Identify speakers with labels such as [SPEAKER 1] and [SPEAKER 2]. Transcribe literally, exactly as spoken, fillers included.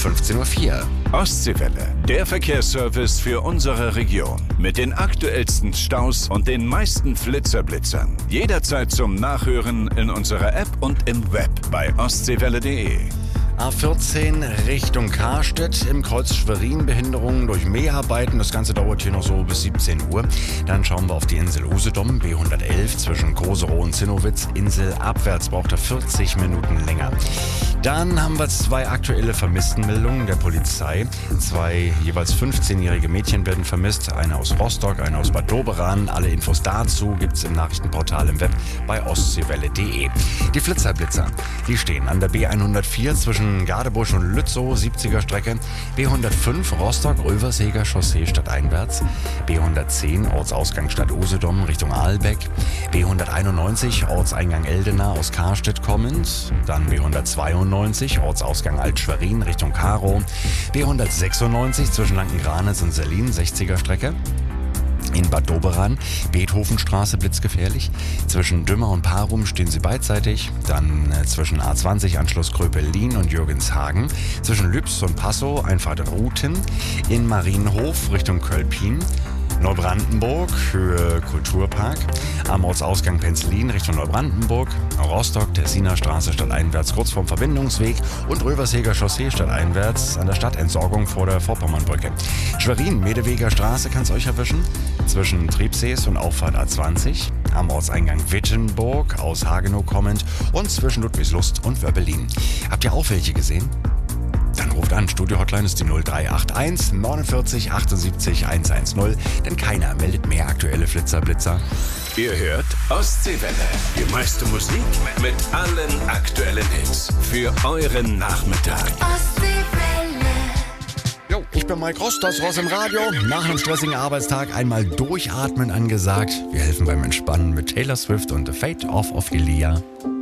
[SPEAKER 1] fünfzehn Uhr vier.
[SPEAKER 2] Ostseewelle, der Verkehrsservice für unsere Region. Mit den aktuellsten Staus und den meisten Flitzerblitzern. Jederzeit zum Nachhören in unserer App und im Web bei ostseewelle punkt de.
[SPEAKER 1] A vierzehn Richtung Karstedt, im Kreuz Schwerin Behinderungen durch Mäharbeiten. Das Ganze dauert hier noch so bis siebzehn Uhr. Dann schauen wir auf die Insel Usedom, B hundertelf zwischen Koserow und Zinnowitz. Insel abwärts braucht er vierzig Minuten länger. Dann haben wir zwei aktuelle Vermisstenmeldungen der Polizei. Zwei jeweils fünfzehnjährige Mädchen werden vermisst. Eine aus Rostock, eine aus Bad Doberan. Alle Infos dazu gibt's im Nachrichtenportal im Web bei ostseewelle punkt de. Die Flitzerblitzer, die stehen an der B hundertvier zwischen Gadebusch und Lützow, siebziger Strecke. B hundertfünf Rostock-Ulversheger Chaussee stadteinwärts. B hundertzehn Ortsausgang Stadt Usedom Richtung Aalbeck. B hunderteinundneunzig Ortseingang Eldena aus Karstedt kommend. Dann B hundertzweiundneunzig Ortsausgang Alt-Schwerin Richtung Karow. B hundertsechsundneunzig zwischen Lanken-Granitz und Sellin, sechziger Strecke. In Bad Doberan, Beethovenstraße blitzgefährlich. Zwischen Dümmer und Parum stehen sie beidseitig. Dann äh, zwischen A zwanzig Anschluss Kröpelin und Jürgenshagen. Zwischen Lübs und Passow Einfahrt Ruten. In Marienhof Richtung Kölpin. Neubrandenburg, Höhe Kulturpark. Am Ortsausgang Penzlin Richtung Neubrandenburg. Rostock, Tessiner Straße stadteinwärts kurz vorm Verbindungsweg. Und Röversheger Chaussee stadteinwärts an der Stadtentsorgung vor der Vorpommernbrücke. Schwerin, Medeweger Straße kann es euch erwischen. Zwischen Triebsees und Auffahrt A zwanzig. Am Ortseingang Wittenburg aus Hagenow kommend. Und zwischen Ludwigslust und Wöbbelin. Habt ihr auch welche gesehen? Dann ruft an, Studio-Hotline ist die null drei acht eins neunundvierzig achtundsiebzig hundertzehn, denn keiner meldet mehr aktuelle Flitzer-Blitzer.
[SPEAKER 2] Ihr hört Ostseewelle, die meiste Musik mit allen aktuellen Hits für euren Nachmittag.
[SPEAKER 3] Ostseewelle.
[SPEAKER 1] Jo, ich bin Mike Rost, das Ross im Radio. Nach einem stressigen Arbeitstag einmal durchatmen angesagt. Wir helfen beim Entspannen mit Taylor Swift und The Fate of Ophelia.